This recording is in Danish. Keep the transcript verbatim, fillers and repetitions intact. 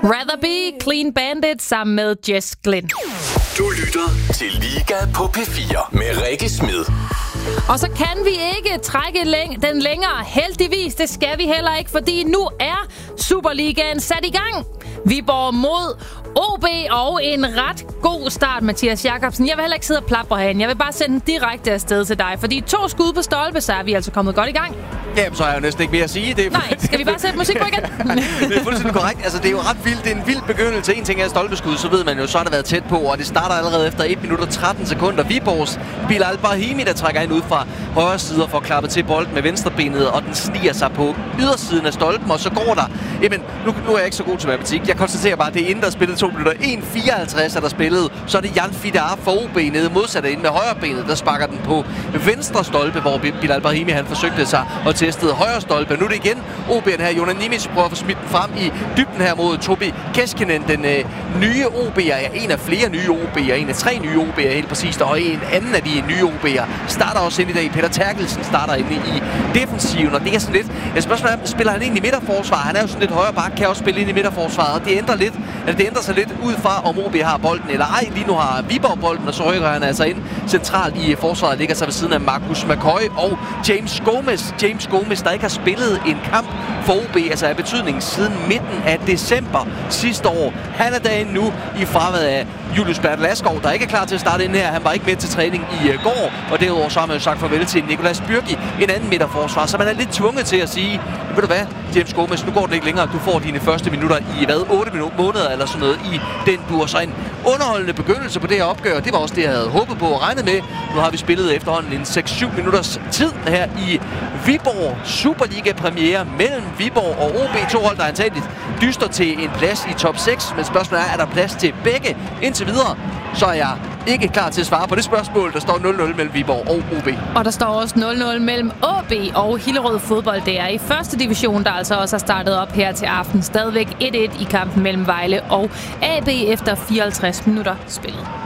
Rather Be, Clean Bandit sammen med Jess Glynn. Du lytter til Liga på P fire med Rikke Smed. Og så kan vi ikke trække læng- den længere. Heldigvis, det skal vi heller ikke, fordi nu er Superligaen sat i gang. Viborg mod O B, og en ret god start, Mathias Jakobsen. Jeg vil heller ikke sidde og plapre herinde. Jeg vil bare sende den direkte afsted til dig, fordi to skud på stolpe, så er vi altså kommet godt i gang. Jamen, så har jeg jo næsten ikke mere at sige. Det er... Nej, skal vi bare sætte musik på igen? Det er fuldstændig korrekt. Altså, det er jo ret vildt. Det er en vild begyndelse. En ting er stolpeskud, så ved man jo, så har det været tæt på, og det starter allerede efter et minut og tretten sekunder. Viborgs Bilal Brahimi, der trækker ind ud fra højre side for at klappe til bolden med venstrebenet, og den sniger sig på ydersiden af stolpen, og så går der. Jamen, nu, nu er jeg ikke så god til matematik. Jeg konstaterer bare, at det er inden der spillet to minutter. en fireoghalvtreds er der spillet. Så er det Jan Fidar for O B nede modsat ind med højre benet, der sparker den på venstre stolpe, hvor Bilal Brahimi han forsøgte sig og testede højre stolpe. Nu er det igen O B'en her. Jonas Nimic prøver at få smidt den frem i dybden her mod Tobi Keskinen, den øh, nye O B'er. Ja, en af flere nye O B'er. En af tre nye O B'er helt præcist. Og en anden af de nye O B'er starter også ind i dag. Peter Terkelsen starter inde i defensiven, og det er sådan lidt... Jeg spørgsmålet er, spiller han ind i midterforsvar? Han er jo sådan lidt højre bak, kan også spille ind i midterforsvaret, og det ændrer lidt, eller det ændrer sig lidt ud fra, om O B har bolden eller ej. Lige nu har Viborg bolden, og så rykker han altså ind centralt i forsvaret, ligger sig ved siden af Marcus McCoy og James Gomez. James Gomez, der ikke har spillet en kamp for O B, altså af betydning siden midten af december sidste år. Han er dagen nu i fraværet af Julius Bertel Askov, der ikke er klar til at starte ind her. Han var ikke med til træning i uh, går, og derudover så har man jo sagt farvel til Nicolas Bürki, en anden midterforsvar, så man er lidt tvunget til at sige, ved du hvad, James Gomez, nu går det ikke længere. Du får dine første minutter i, hvad, otte måneder eller sådan noget i den dur. Så en underholdende begyndelse på det her opgør, det var også det, jeg havde håbet på og regnet med. Nu har vi spillet efterhånden en seks syv minutters tid her i Viborg. Superliga-premiere mellem Viborg og O B. To hold, der antageligt dyster til en plads i top seks. Men spørgsmålet er, er der plads til begge? Indtil videre, så er jeg ikke klar til at svare på det spørgsmål. Der står nul nul mellem Viborg og O B. Og der står også nul nul mellem O B og Hillerød Fodbold. Det er i første division, der altså også har startet op her til aften. Stadigvæk et et i kampen mellem Vejle og A B efter fireoghalvtreds minutter spillet.